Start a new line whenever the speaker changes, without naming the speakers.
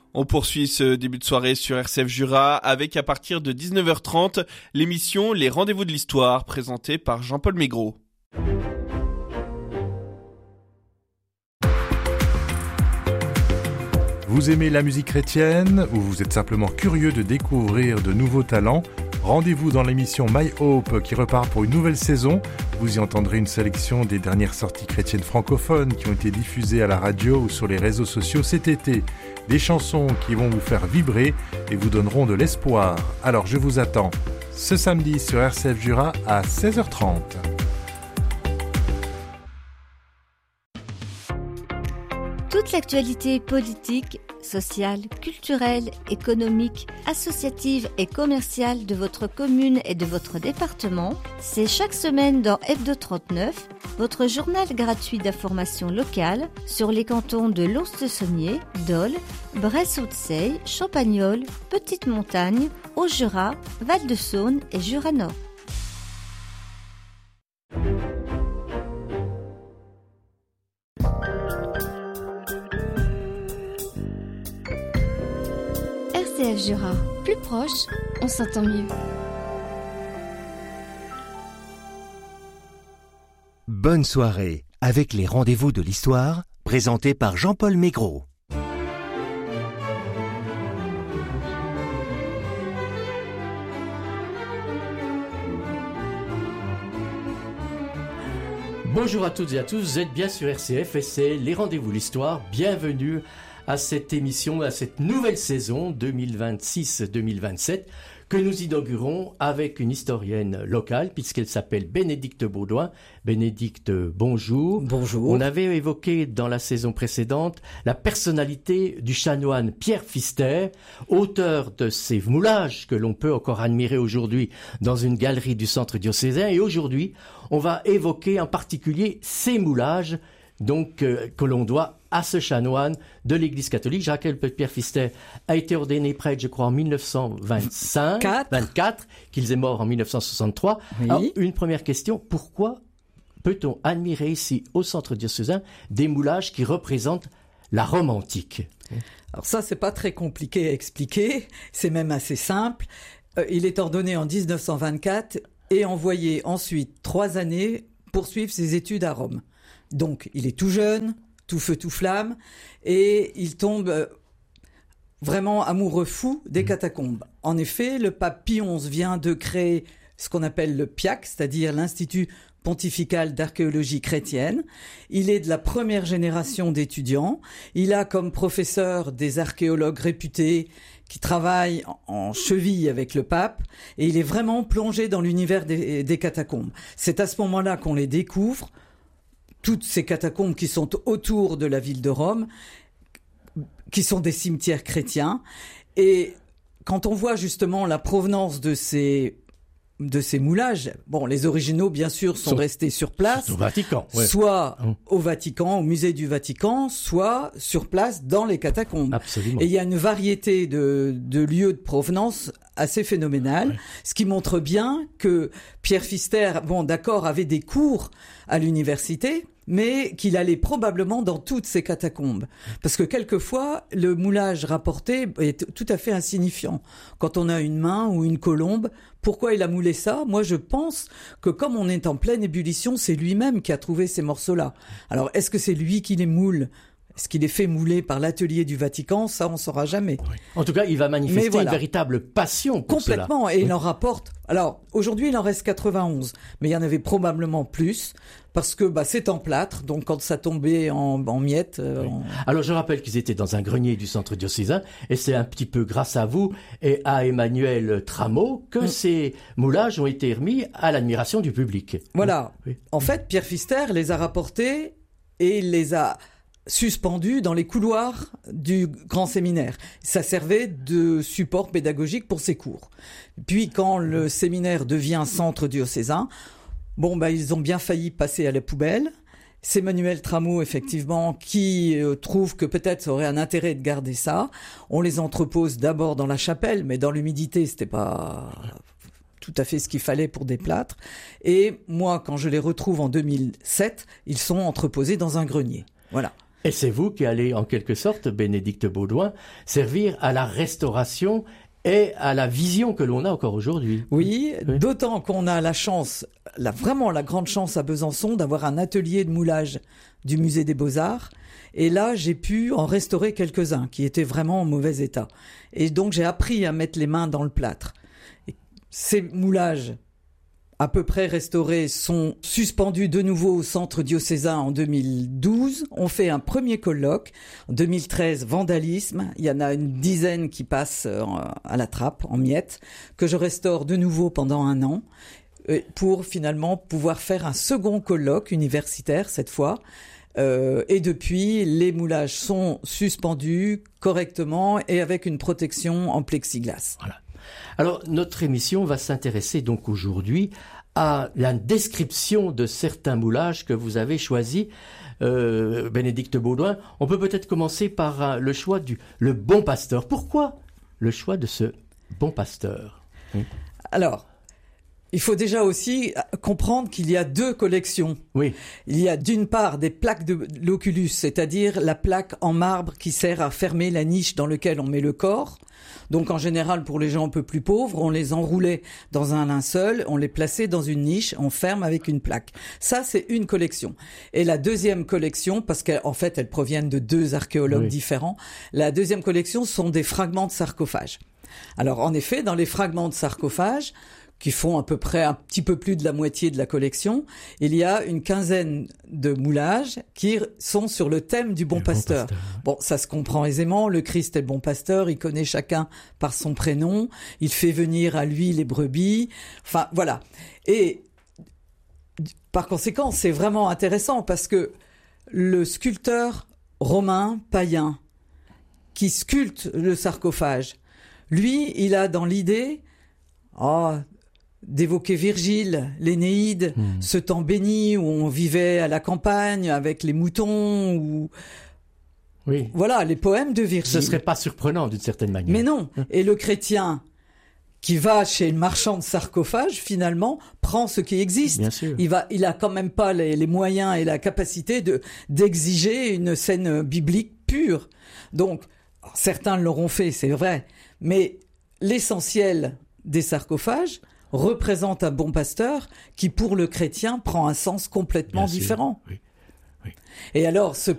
On poursuit ce début de soirée sur RCF Jura avec à partir de 19h30 l'émission Les Rendez-vous de l'Histoire présentée par Jean-Paul Maigret.
Vous aimez la musique chrétienne ou vous êtes simplement curieux de découvrir de nouveaux talents? Rendez-vous dans l'émission My Hope qui repart pour une nouvelle saison. Vous y entendrez une sélection des dernières sorties chrétiennes francophones qui ont été diffusées à la radio ou sur les réseaux sociaux cet été. Des chansons qui vont vous faire vibrer et vous donneront de l'espoir. Alors je vous attends ce samedi sur RCF Jura à 16h30.
Toute l'actualité politique, sociale, culturelle, économique, associative et commerciale de votre commune et de votre département, c'est chaque semaine dans Hebdo 39, votre journal gratuit d'information locale sur les cantons de Lons-le-Saunier, Dole, Bresse-Haute-Seille, Champagnole, Petite-Montagne, Haut-Jura, Val-de-Saône et Jura-Nord. RCF Jura, plus proche, on s'entend mieux.
Bonne soirée avec les Rendez-vous de l'Histoire, présentés par Jean-Paul Maigret.
Bonjour à toutes et à tous, vous êtes bien sur RCF et c'est les Rendez-vous de l'Histoire. Bienvenue à cette émission, à cette nouvelle saison 2026-2027 que nous inaugurons avec une historienne locale puisqu'elle s'appelle Bénédicte Baudouin. Bénédicte, bonjour.
Bonjour.
On avait évoqué dans la saison précédente la personnalité du chanoine Pierre Pfister, auteur de ces moulages que l'on peut encore admirer aujourd'hui dans une galerie du centre diocésain. Et aujourd'hui, on va évoquer en particulier ces moulages donc que l'on doit à ce chanoine de l'Église catholique. Je rappelle que Pierre Pfister a été ordonné prêtre, je crois, en 1924, qu'il est mort en 1963.
Oui.
Alors, une première question, pourquoi peut-on admirer ici, au centre diocésain, des moulages qui représentent la Rome antique?
Alors ça, c'est pas très compliqué à expliquer, c'est même assez simple. Il est ordonné en 1924 et envoyé ensuite 3 années poursuivre ses études à Rome. Donc, il est tout jeune, tout feu, tout flamme, et il tombe vraiment amoureux fou des catacombes. En effet, le pape Pie XI vient de créer ce qu'on appelle le PIAC, c'est-à-dire l'Institut pontifical d'archéologie chrétienne. Il est de la première génération d'étudiants. Il a comme professeur des archéologues réputés qui travaillent en cheville avec le pape, et il est vraiment plongé dans l'univers des catacombes. C'est à ce moment-là qu'on les découvre, toutes ces catacombes qui sont autour de la ville de Rome, qui sont des cimetières chrétiens. Et quand on voit justement la provenance de ces moulages, bon, les originaux, bien sûr, sont restés sur place.
Au Vatican, ouais.
Soit au Vatican, au musée du Vatican, soit sur place dans les catacombes.
Absolument.
Et il y a une variété de lieux de provenance assez phénoménale, ce qui montre bien que Pierre Pfister, bon, d'accord, avait des cours à l'université, mais qu'il allait probablement dans toutes ces catacombes. Parce que quelquefois, le moulage rapporté est tout à fait insignifiant. Quand on a une main ou une colombe, pourquoi il a moulé ça? Moi, je pense que comme on est en pleine ébullition, c'est lui-même qui a trouvé ces morceaux-là. Alors, est-ce que c'est lui qui les moule? Est-ce qu'il est fait mouler par l'atelier du Vatican? Ça, on ne saura jamais.
Oui. En tout cas, il va manifester une véritable passion pour
complètement,
cela.
Et il en rapporte. Alors, aujourd'hui, il en reste 91, mais il y en avait probablement plus, parce que c'est en plâtre, donc quand ça tombait en miettes...
Alors, je rappelle qu'ils étaient dans un grenier du centre diocésain, et c'est un petit peu grâce à vous et à Emmanuel Trameau que ces moulages ont été remis à l'admiration du public.
Voilà. Oui. En fait, Pierre Pfister les a rapportés et il les a suspendus dans les couloirs du grand séminaire. Ça servait de support pédagogique pour ses cours. Puis quand le séminaire devient centre diocésain, ils ont bien failli passer à la poubelle. C'est Emmanuel Trameau, effectivement, qui trouve que peut-être ça aurait un intérêt de garder ça. On les entrepose d'abord dans la chapelle, mais dans l'humidité, c'était pas tout à fait ce qu'il fallait pour des plâtres. Et moi, quand je les retrouve en 2007, ils sont entreposés dans un grenier. Voilà.
Et c'est vous qui allez, en quelque sorte, Bénédicte Baudouin, servir à la restauration et à la vision que l'on a encore aujourd'hui.
Oui, d'autant qu'on a la chance, vraiment la grande chance à Besançon d'avoir un atelier de moulage du musée des Beaux-Arts. Et là, j'ai pu en restaurer quelques-uns qui étaient vraiment en mauvais état. Et donc, j'ai appris à mettre les mains dans le plâtre. Et ces moulages à peu près restaurés sont suspendus de nouveau au centre diocésain en 2012. On fait un premier colloque. En 2013, vandalisme. Il y en a une dizaine qui passent à la trappe, en miettes, que je restaure de nouveau pendant 1 an pour finalement pouvoir faire un second colloque universitaire cette fois. Et depuis, les moulages sont suspendus correctement et avec une protection en plexiglas.
Voilà. Alors, notre émission va s'intéresser donc aujourd'hui à la description de certains moulages que vous avez choisis, Bénédicte Baudouin. On peut peut-être commencer par le choix le Bon Pasteur. Pourquoi le choix de ce Bon Pasteur ?
Alors, il faut déjà aussi comprendre qu'il y a 2 collections.
Oui.
Il y a d'une part des plaques de l'oculus, c'est-à-dire la plaque en marbre qui sert à fermer la niche dans laquelle on met le corps. Donc en général, pour les gens un peu plus pauvres, on les enroulait dans un linceul, on les plaçait dans une niche, on ferme avec une plaque. Ça, c'est une collection. Et la deuxième collection, parce qu'en fait, elles proviennent de 2 archéologues différents, la deuxième collection sont des fragments de sarcophages. Alors en effet, dans les fragments de sarcophages, qui font à peu près un petit peu plus de la moitié de la collection, il y a une quinzaine de moulages qui sont sur le thème du Bon Pasteur. Bon, ça se comprend aisément, le Christ est le Bon Pasteur, il connaît chacun par son prénom, il fait venir à lui les brebis, enfin voilà. Et par conséquent, c'est vraiment intéressant parce que le sculpteur romain païen qui sculpte le sarcophage, lui, il a dans l'idée d'évoquer Virgile, l'Énéide, ce temps béni où on vivait à la campagne avec les moutons, ou voilà, les poèmes de Virgile.
Ce serait pas surprenant d'une certaine manière.
Mais non. Et le chrétien qui va chez le marchand de sarcophages, finalement, prend ce qui existe.
Bien sûr.
Il a quand même pas les moyens et la capacité d'exiger une scène biblique pure. Donc, certains l'auront fait, c'est vrai. Mais l'essentiel des sarcophages représente un bon pasteur qui, pour le chrétien, prend un sens complètement différent.
Oui.
Et alors, ce